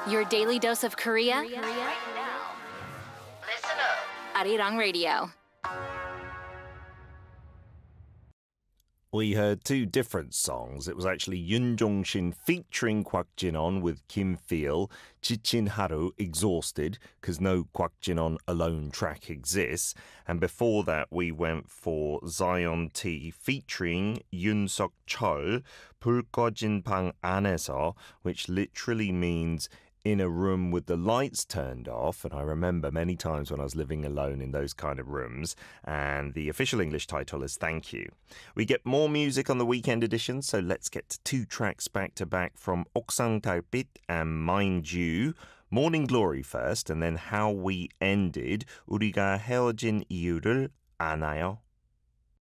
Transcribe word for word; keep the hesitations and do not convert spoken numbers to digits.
Your daily dose of Korea. Right now. Listen up. Arirang Radio. We heard two different songs. It was actually Yoon Jong-shin featuring Kwak Jin-on with Kim Feel, Jichin Haru, Exhausted, because no Kwak Jin-on alone track exists. And before that, we went for Zion T featuring Yoon Seok-chul, 불 꺼진 방 안에서, which literally means in a room with the lights turned off. And I remember many times when I was living alone in those kind of rooms. And the official English title is Thank You. We get more music on the weekend edition, so let's get to two tracks back to back from 옥상 달빛 and Mind You. Morning Glory first, and then How We Ended, 우리가 헤어진 이유를 아나요?